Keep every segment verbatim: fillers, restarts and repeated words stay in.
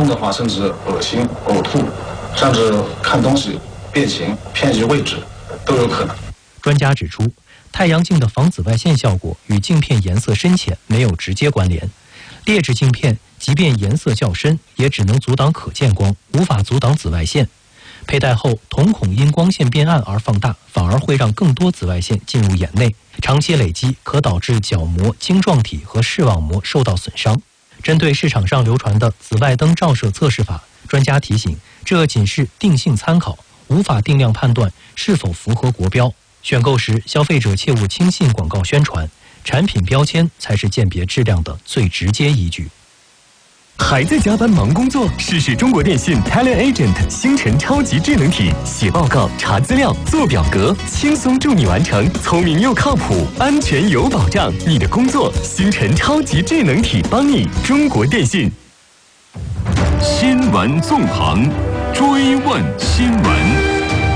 的话，甚至恶心、呕吐，甚至看东西变形、偏移位置都有可能。 专家指出，太阳镜的防紫外线效果与镜片颜色深浅没有直接关联。劣质镜片即便颜色较深，也只能阻挡可见光，无法阻挡紫外线。佩戴后，瞳孔因光线变暗而放大，反而会让更多紫外线进入眼内，长期累积可导致角膜、晶状体和视网膜受到损伤。针对市场上流传的紫外灯照射测试法，专家提醒，这仅是定性参考，无法定量判断是否符合国标。选购时，消费者切勿轻信广告宣传，产品标签才是鉴别质量的最直接依据。 还在加班忙工作？试试中国电信 TeleAgent 星辰超级智能体，写报告、查资料、做表格，轻松助你完成，聪明又靠谱，安全有保障。你的工作，星辰超级智能体帮你。中国电信。 新闻纵横，追问新闻。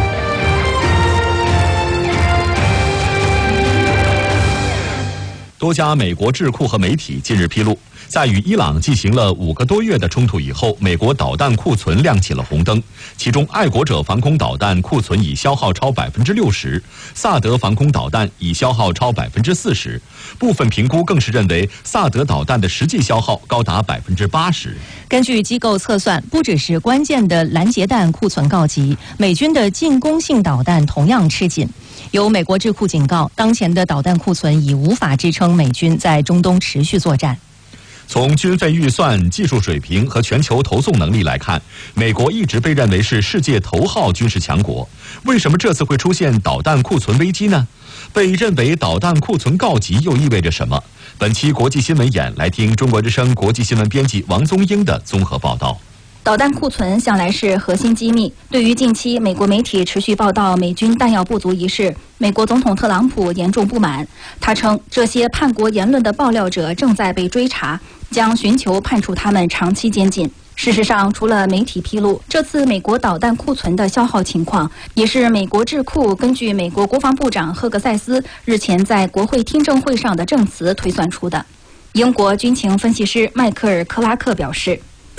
多家美国智库和媒体近日披露，在与伊朗进行了五个多月的冲突以后，美国导弹库存亮起了红灯。其中，爱国者防空导弹库存已消耗超百分之六十，萨德防空导弹已消耗超百分之四十。部分评估更是认为，萨德导弹的实际消耗高达百分之八十。 根据机构测算，不只是关键的拦截弹库存告急，美军的进攻性导弹同样吃紧。有美国智库警告，当前的导弹库存已无法支撑美军在中东持续作战。 从军费预算、技术水平和全球投送能力来看，美国一直被认为是世界头号军事强国。为什么这次会出现导弹库存危机呢？被认为导弹库存告急又意味着什么？本期国际新闻眼来听中国之声国际新闻编辑王宗英的综合报道。 导弹库存向来是核心机密。对于近期美国媒体持续报道美军弹药不足一事，美国总统特朗普严重不满。他称，这些叛国言论的爆料者正在被追查，将寻求判处他们长期监禁。事实上，除了媒体披露，这次美国导弹库存的消耗情况，也是美国智库根据美国国防部长赫格塞斯日前在国会听证会上的证词推算出的。英国军情分析师迈克尔·克拉克表示，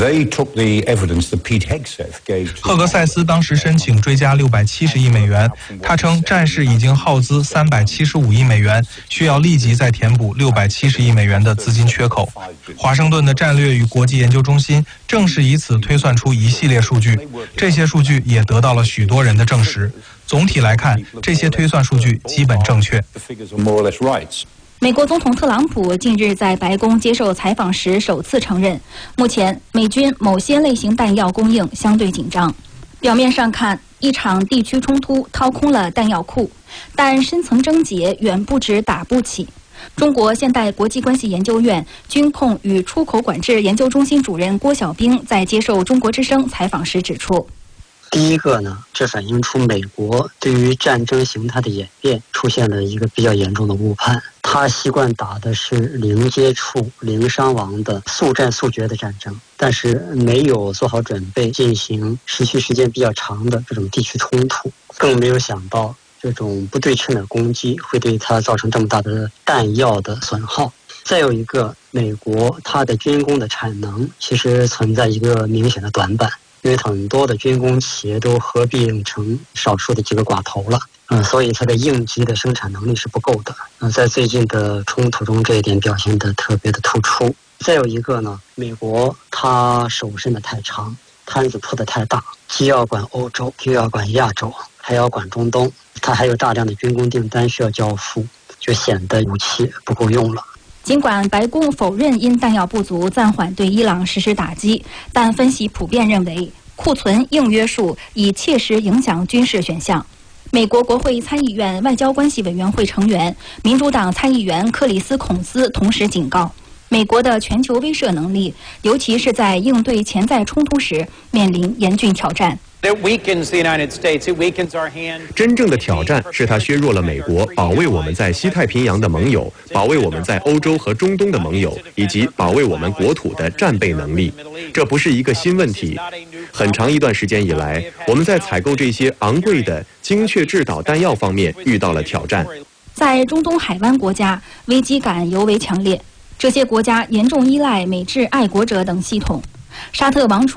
赫格塞斯当时申请追加六百七十亿美元，他称战事已经耗资三百七十五亿美元，需要立即再填补六百七十亿美元的资金缺口。华盛顿的战略与国际研究中心正是以此推算出一系列数据，这些数据也得到了许多人的证实。总体来看，这些推算数据基本正确。 美国总统特朗普近日在白宫接受采访时首次承认，目前美军某些类型弹药供应相对紧张。表面上看，一场地区冲突掏空了弹药库，但深层症结远不止打不起。中国现代国际关系研究院军控与出口管制研究中心主任郭晓兵在接受中国之声采访时指出， 第一个呢，这反映出美国对于战争形态的演变出现了一个比较严重的误判。他习惯打的是零接触、零伤亡的速战速决的战争，但是没有做好准备进行持续时间比较长的这种地区冲突，更没有想到这种不对称的攻击会对他造成这么大的弹药的损耗。再有一个，美国它的军工的产能其实存在一个明显的短板。因为很多的军工企业都合并成少数的几个寡头了，嗯，所以它的应急的生产能力是不够的。嗯，在最近的冲突中，这一点表现得特别的突出。再有一个呢，美国它手伸得太长，摊子铺得太大，既要管欧洲，又要管亚洲，还要管中东，它还有大量的军工订单需要交付，就显得武器不够用了。 尽管白宫否认因弹药不足暂缓对伊朗实施打击，但分析普遍认为库存硬约束已切实影响军事选项。美国国会参议院外交关系委员会成员、民主党参议员克里斯·孔斯同时警告，美国的全球威慑能力，尤其是在应对潜在冲突时，面临严峻挑战。 真正的挑战是它削弱了美国保卫我们在西太平洋的盟友，保卫我们在欧洲和中东的盟友，以及保卫我们国土的战备能力。这不是一个新问题。很长一段时间以来，我们在采购这些昂贵的精确制导弹药方面遇到了挑战。 在中东海湾国家，危机感尤为强烈。这些国家严重依赖美制爱国者等系统。沙特王储